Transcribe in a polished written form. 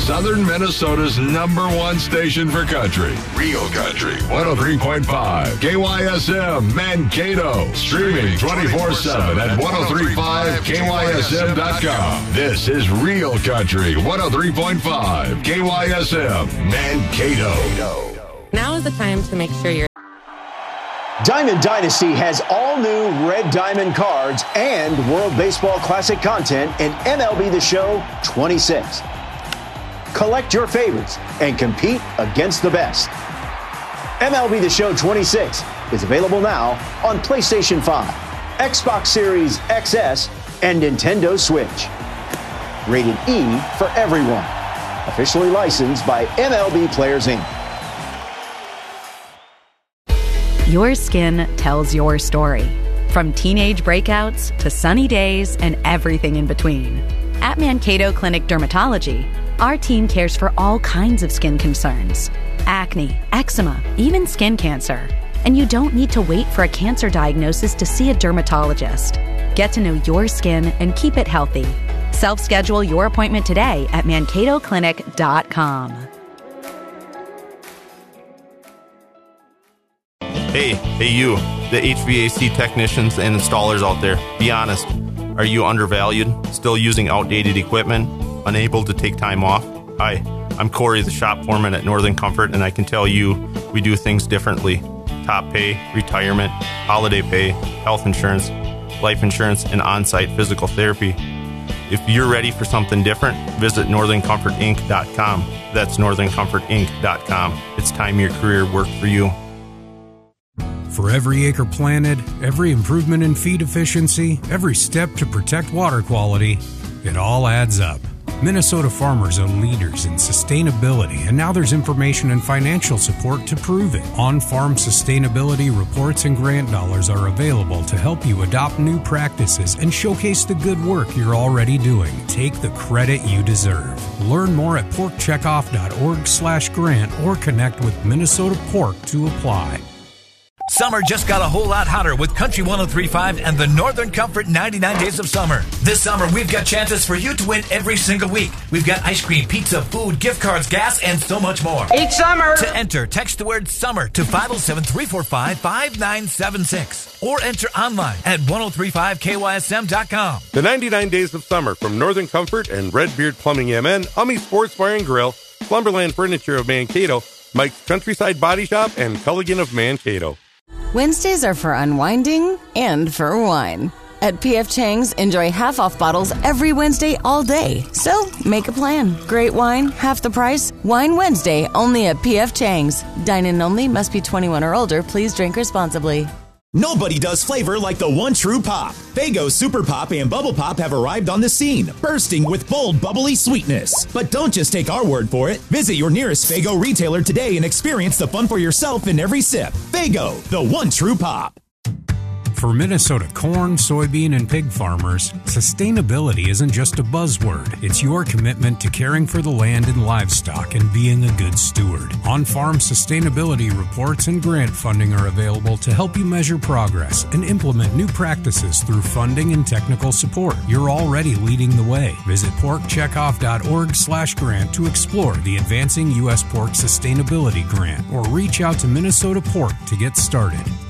Southern Minnesota's #1 station for country. Real Country 103.5. KYSM Mankato. Streaming 24/7 at 1035KYSM.com. This is Real Country 103.5. KYSM Mankato. Now is the time to make sure you're... Diamond Dynasty has all new Red Diamond cards and World Baseball Classic content in MLB The Show 26. Collect your favorites and compete against the best. MLB The Show 26 is available now on PlayStation 5, Xbox Series XS, and Nintendo Switch. Rated E for everyone. Officially licensed by MLB Players Inc. Your skin tells your story. From teenage breakouts to sunny days and everything in between. At Mankato Clinic Dermatology, our team cares for all kinds of skin concerns. Acne, eczema, even skin cancer. And you don't need to wait for a cancer diagnosis to see a dermatologist. Get to know your skin and keep it healthy. Self-schedule your appointment today at mankatoclinic.com. Hey you, the HVAC technicians and installers out there, be honest. Are you undervalued, still using outdated equipment, unable to take time off? Hi, I'm Corey, the shop foreman at Northern Comfort, and I can tell you we do things differently. Top pay, retirement, holiday pay, health insurance, life insurance, and on-site physical therapy. If you're ready for something different, visit northerncomfortinc.com. That's northerncomfortinc.com. It's time your career worked for you. For every acre planted, every improvement in feed efficiency, every step to protect water quality, it all adds up. Minnesota farmers are leaders in sustainability, and now there's information and financial support to prove it. On-farm sustainability reports and grant dollars are available to help you adopt new practices and showcase the good work you're already doing. Take the credit you deserve. Learn more at porkcheckoff.org/grant or connect with Minnesota Pork to apply. Summer just got a whole lot hotter with Country 103.5 and the Northern Comfort 99 Days of Summer. This summer, we've got chances for you to win every single week. We've got ice cream, pizza, food, gift cards, gas, and so much more. Each summer! To enter, text the word SUMMER to 507-345-5976 or enter online at 1035KYSM.com. The 99 Days of Summer from Northern Comfort and Redbeard Plumbing MN, Ummy Sports Bar and Grill, Slumberland Furniture of Mankato, Mike's Countryside Body Shop, and Culligan of Mankato. Wednesdays are for unwinding and for wine. At P.F. Chang's, enjoy half-off bottles every Wednesday all day. So, make a plan. Great wine, half the price. Wine Wednesday, only at P.F. Chang's. Dine-in only, must be 21 or older. Please drink responsibly. Nobody does flavor like the one true pop. Faygo Super Pop and Bubble Pop have arrived on the scene, bursting with bold, bubbly sweetness. But don't just take our word for it. Visit your nearest Faygo retailer today and experience the fun for yourself in every sip. Faygo, the one true pop. For Minnesota corn, soybean, and pig farmers, sustainability isn't just a buzzword. It's your commitment to caring for the land and livestock and being a good steward. On-farm sustainability reports and grant funding are available to help you measure progress and implement new practices through funding and technical support. You're already leading the way. Visit porkcheckoff.org/grant to explore the Advancing U.S. Pork Sustainability Grant or reach out to Minnesota Pork to get started.